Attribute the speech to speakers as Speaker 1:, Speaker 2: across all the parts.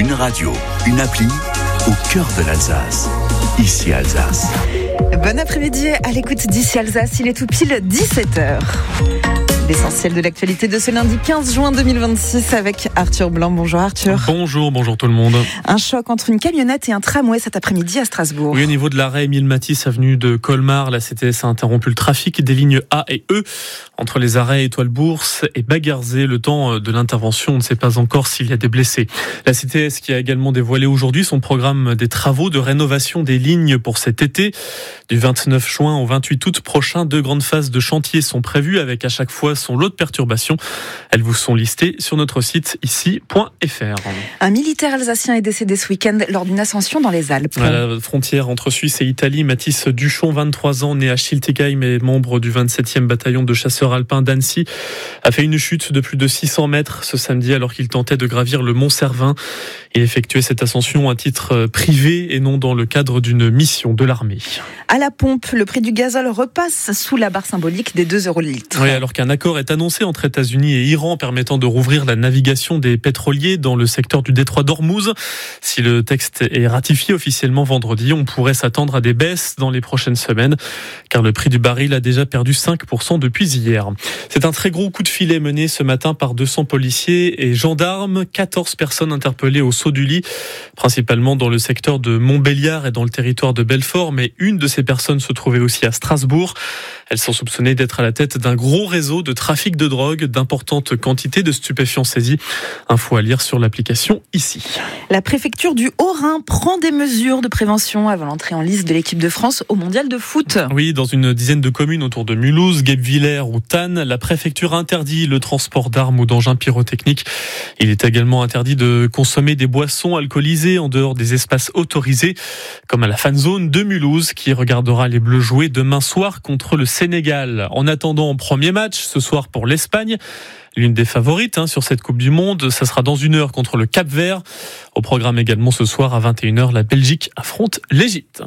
Speaker 1: Une radio, une appli au cœur de l'Alsace. Ici Alsace.
Speaker 2: Bon après-midi à l'écoute d'Ici Alsace, il est tout pile 17h. L'essentiel de l'actualité de ce lundi 15 juin 2026 avec Arthur Blanc. Bonjour Arthur.
Speaker 3: Bonjour tout le monde.
Speaker 2: Un choc entre une camionnette et un tramway cet après-midi à Strasbourg.
Speaker 3: Oui, au niveau de l'arrêt Émile Matisse, avenue de Colmar, la CTS a interrompu le trafic des lignes A et E entre les arrêts Étoile-Bourse et Bagarzé. Le temps de l'intervention, on ne sait pas encore s'il y a des blessés. La CTS qui a également dévoilé aujourd'hui son programme des travaux de rénovation des lignes pour cet été. Du 29 juin au 28 août prochain, 2 grandes phases de chantier sont prévues avec à chaque fois son lot de perturbations. Elles vous sont listées sur notre site ici.fr.
Speaker 2: Un militaire alsacien est décédé ce week-end lors d'une ascension dans les Alpes.
Speaker 3: À la frontière entre Suisse et Italie, Mathis Duchon, 23 ans, né à Schiltigheim et membre du 27e bataillon de chasseurs alpins d'Annecy, a fait une chute de plus de 600 mètres ce samedi alors qu'il tentait de gravir le Mont Cervin. Il effectuait cette ascension à titre privé et non dans le cadre d'une mission de l'armée.
Speaker 2: À la pompe, le prix du gazole repasse sous la barre symbolique des 2 € le litre.
Speaker 3: Oui, alors qu'un accord est annoncé entre États-Unis et Iran permettant de rouvrir la navigation des pétroliers dans le secteur du détroit d'Ormuz. Si le texte est ratifié officiellement vendredi, on pourrait s'attendre à des baisses dans les prochaines semaines, car le prix du baril a déjà perdu 5% depuis hier. C'est un très gros coup de filet mené ce matin par 200 policiers et gendarmes, 14 personnes interpellées au Saut du Lit, principalement dans le secteur de Montbéliard et dans le territoire de Belfort, mais une de ces personnes se trouvait aussi à Strasbourg. Elles sont soupçonnées d'être à la tête d'un gros réseau de trafic de drogue, d'importantes quantités de stupéfiants saisis. Info à lire sur l'application ici.
Speaker 2: La préfecture du Haut-Rhin prend des mesures de prévention avant l'entrée en lice de l'équipe de France au mondial de foot.
Speaker 3: Oui, dans une dizaine de communes autour de Mulhouse, Guebwiller ou Thann, la préfecture interdit le transport d'armes ou d'engins pyrotechniques. Il est également interdit de consommer des boissons alcoolisées en dehors des espaces autorisés, comme à la fan zone de Mulhouse qui regardera les Bleus jouer demain soir contre le Sénégal. En attendant, premier match ce soir pour l'Espagne. L'une des favorites sur cette Coupe du Monde, ça sera dans 1 heure contre le Cap-Vert. Au programme également ce soir à 21h, la Belgique affronte l'Égypte.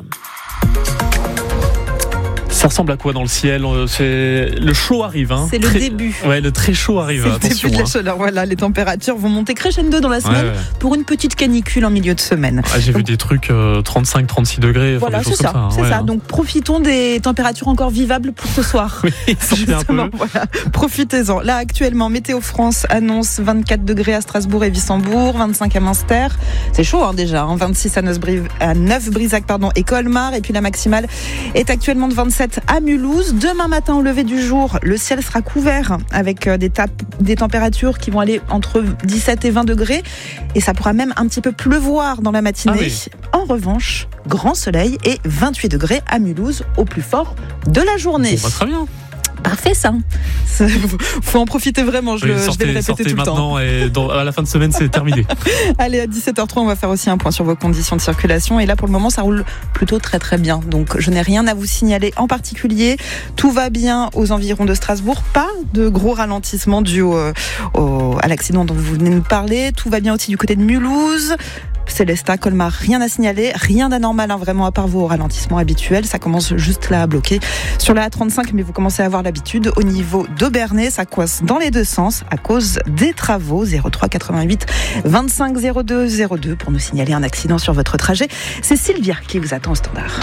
Speaker 3: Ça ressemble à quoi dans le ciel ? Le chaud arrive.
Speaker 2: C'est le début.
Speaker 3: Ouais, le très chaud arrive.
Speaker 2: C'est le début de la chaleur. Voilà, les températures vont monter crescendo dans la semaine pour une petite canicule en milieu de semaine.
Speaker 3: J'ai vu des trucs 35-36 degrés.
Speaker 2: Voilà, c'est ça. C'est ça. Donc profitons des températures encore vivables pour ce soir.
Speaker 3: Oui, justement,
Speaker 2: voilà, profitez-en. Là, actuellement, Météo France annonce 24 degrés à Strasbourg et Wissembourg, 25 à Münster. C'est chaud déjà. 26 à Neuf-Brisac et Colmar. Et puis la maximale est actuellement de 27 à Mulhouse. Demain matin au lever du jour, le ciel sera couvert avec des températures qui vont aller entre 17 et 20 degrés et ça pourra même un petit peu pleuvoir dans la matinée.
Speaker 3: Ah oui.
Speaker 2: En revanche, grand soleil et 28 degrés à Mulhouse au plus fort de la journée.
Speaker 3: Bon, très bien.
Speaker 2: Parfait ça. Faut en profiter vraiment, je vais le répéter tout le temps.
Speaker 3: Et à la fin de semaine, c'est terminé.
Speaker 2: Allez, à 17h03, on va faire aussi un point sur vos conditions de circulation. Et là, pour le moment, ça roule plutôt très très bien. Donc, je n'ai rien à vous signaler en particulier. Tout va bien aux environs de Strasbourg. Pas de gros ralentissement dû à l'accident dont vous venez de nous parler. Tout va bien aussi du côté de Mulhouse. Célestat, Colmar, rien à signaler, rien d'anormal vraiment à part vos ralentissements habituels. Ça commence juste là à bloquer sur la A35, mais vous commencez à avoir l'habitude. Au niveau d'Aubernay, ça coince dans les deux sens à cause des travaux. 03 88 25 02 02 pour nous signaler un accident sur votre trajet. C'est Sylvia qui vous attend au standard.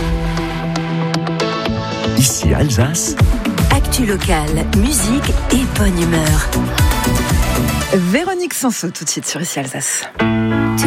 Speaker 1: Ici Alsace.
Speaker 4: Actu locale, musique et bonne humeur.
Speaker 2: Véronique Sanso tout de suite sur Ici Alsace.